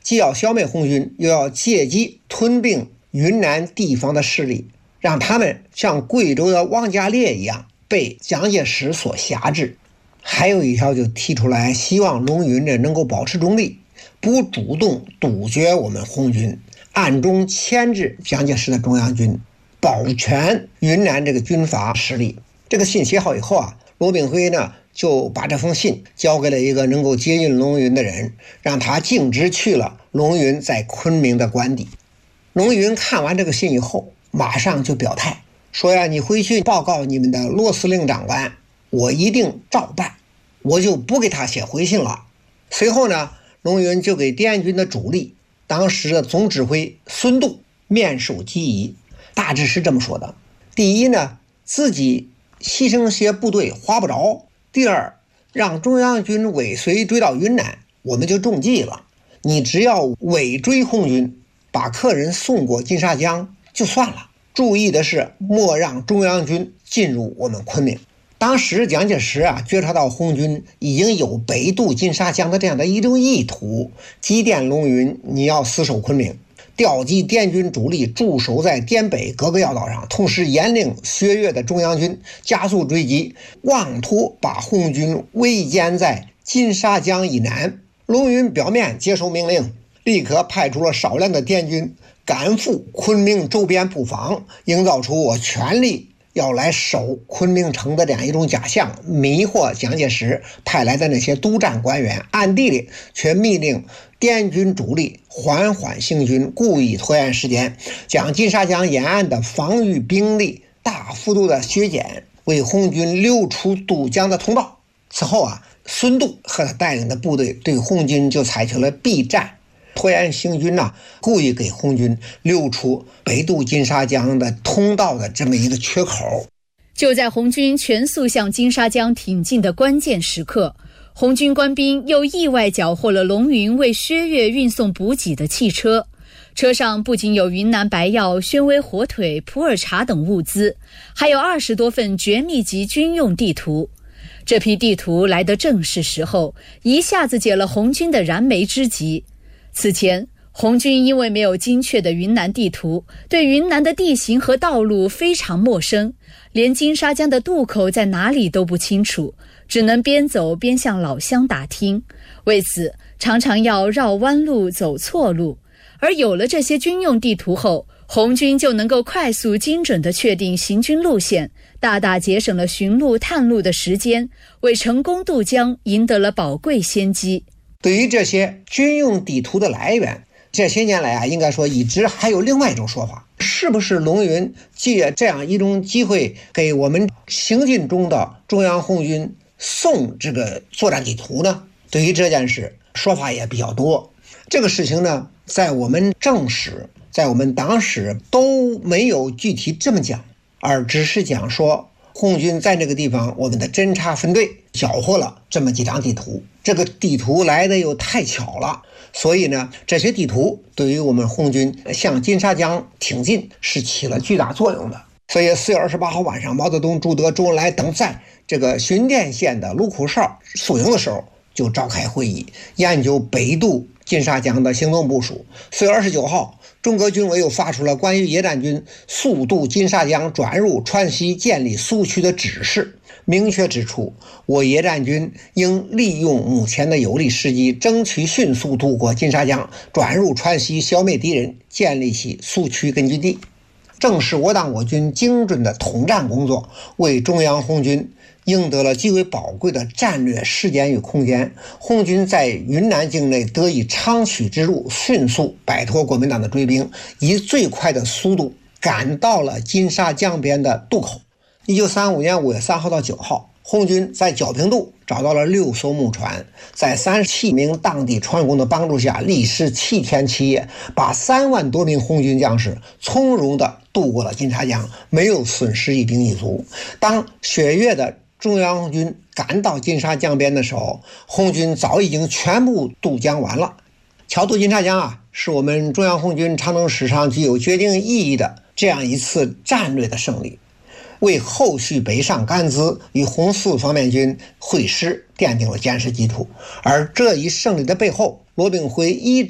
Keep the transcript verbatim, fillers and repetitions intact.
既要消灭红军，又要借机吞并云南地方的势力，让他们像贵州的汪家烈一样被蒋介石所辖制。还有一条就提出来，希望龙云呢能够保持中立，不主动杜绝我们红军，暗中牵制蒋介石的中央军，保全云南这个军阀实力。这个信写好以后啊，罗炳辉呢就把这封信交给了一个能够接近龙云的人，让他径直去了龙云在昆明的官邸。龙云看完这个信以后，马上就表态说呀，你回去报告你们的罗司令长官，我一定照办，我就不给他写回信了。随后呢，龙云就给滇军的主力，当时的总指挥孙度面授机宜，大致是这么说的：第一呢，自己牺牲些部队花不着；第二，让中央军尾随追到云南，我们就中计了。你只要尾追红军，把客人送过金沙江就算了。注意的是，莫让中央军进入我们昆明。当时蒋介石啊觉察到红军已经有北渡金沙江的这样的一种意图，急电龙云，你要死守昆明，调集滇军主力驻守在滇北各个要道上，同时严令薛岳的中央军加速追击，妄图把红军围歼在金沙江以南。龙云表面接受命令，立刻派出了少量的滇军赶赴昆明周边布防，营造出我全力要来守昆明城的这样一种假象，迷惑蒋介石派来的那些督战官员，暗地里却密令滇军主力缓缓行军，故意拖延时间，将金沙江沿岸的防御兵力大幅度的削减，为红军留出渡江的通道。此后啊，孙度和他带领的部队对红军就采取了避战拖延行军呐、啊，故意给红军留出北渡金沙江的通道的这么一个缺口。 就在红军全速向金沙江挺进的关键时刻，红军官兵又意外缴获了龙云为薛岳运送补给的汽车，车上不仅有云南白药、宣威火腿、普洱茶等物资，还有二十多份绝密级军用地图。这批地图来得正是时候，一下子解了红军的燃眉之急。此前，红军因为没有精确的云南地图，对云南的地形和道路非常陌生，连金沙江的渡口在哪里都不清楚，只能边走边向老乡打听，为此常常要绕弯路走错路。而有了这些军用地图后，红军就能够快速精准地确定行军路线，大大节省了巡路探路的时间，为成功渡江赢得了宝贵先机。 对于这些军用地图的来源，这些年来啊，应该说一直还有另外一种说法，是不是龙云借这样一种机会给我们行进中的中央红军送这个作战地图呢？对于这件事说法也比较多。这个事情呢，在我们正史，在我们党史都没有具体这么讲，而只是讲说红军在这个地方，我们的侦察分队缴获了这么几张地图，这个地图来的又太巧了，所以呢，这些地图对于我们红军向金沙江挺进是起了巨大作用的。所以四月二十八号晚上，毛泽东、朱德、周恩来等在这个循甸县的卢库哨宿营的时候，就召开会议，研究北渡金沙江的行动部署。四月二十九号，中革军委又发出了关于野战军速渡金沙江转入川西建立苏区的指示，明确指出我野战军应利用目前的有利时机，争取迅速渡过金沙江，转入川西，消灭敌人，建立起苏区根据地。正是我党我军精准的统战工作，为中央红军赢得了极为宝贵的战略时间与空间，红军在云南境内得以长驱直入，迅速摆脱国民党的追兵，以最快的速度赶到了金沙江边的渡口。一九三五年五月三号到九号，红军在皎平渡找到了六艘木船，在三十七名当地船工的帮助下，历时七天七夜，把三万多名红军将士从容地渡过了金沙江，没有损失一兵一卒。当薛岳的中央红军赶到金沙江边的时候，红军早已经全部渡江完了。桥渡金沙江啊，是我们中央红军长征史上具有决定意义的这样一次战略的胜利，为后续北上甘孜与红四方面军会师奠定了坚实基础。而这一胜利的背后，罗炳辉一